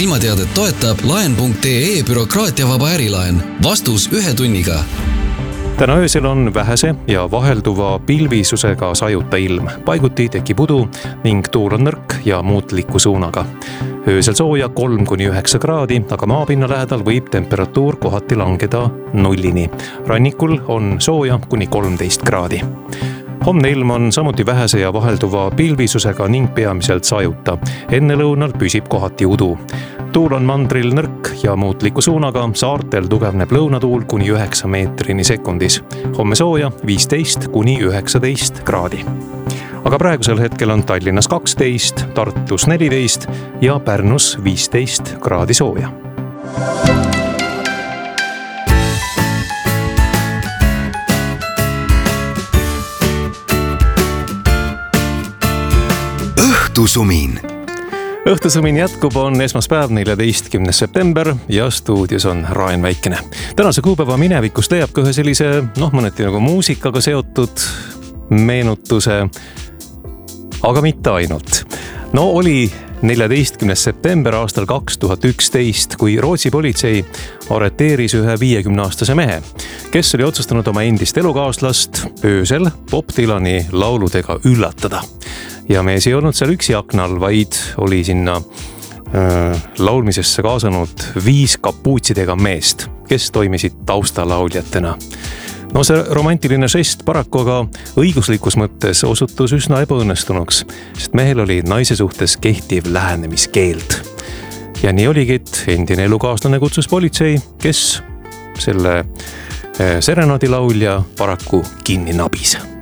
ilmateadet toetab laen.ee bürokraatiavaba ärilaen. Vastus 1 tunniga. Täna öösel on vähese ja vahelduva pilvisusega sajuta ilm. Paiguti tekib udu ning tuul on nõrk ja muutliku suunaga. Öösel sooja 3-9 kraadi, aga maapinna lähedal võib temperatuur kohati langeda 0-ni. Rannikul on sooja kuni 13 kraadi. Homne ilm on samuti vähese ja vahelduva pilvisusega ning peamiselt sajuta. Enne lõunal püsib kohati udu. Tuul on mandril nõrk ja muutliku suunaga, saartel tugevneb lõunatuul kuni 9 meetrini sekundis. Homme sooja 15-19 kraadi. Aga praegusel hetkel on Tallinnas 12, Tartus 14 ja Pärnus 15 kraadi sooja. Õhtusumin. Õhtusumin jätkub, on esmaspäev 14. september ja stuudios on Raen Väikene. Tänase kuupäeva minevikust leiab ka ühe sellise, mõneti nagu muusikaga seotud meenutuse, aga mitte ainult. Oli 14. september aastal 2011, kui Rootsi politsei arreteeris ühe 50-aastase mehe, kes oli otsustanud oma endist elukaaslast öösel Bob Dylani lauludega üllatada. Ja mees ei olnud seal üksi aknal, vaid oli sinna laulmisesse kaasanud 5 kapuutsidega meest, kes toimisid taustalauljatena. See romantiline žest paraku aga õiguslikus mõttes osutus üsna ebaõnnestunuks, sest mehel oli naise suhtes kehtiv lähenemiskeeld. Ja nii oligi, et endine elukaaslane kutsus politsei, kes selle serenaadilaulja paraku kinni nabis.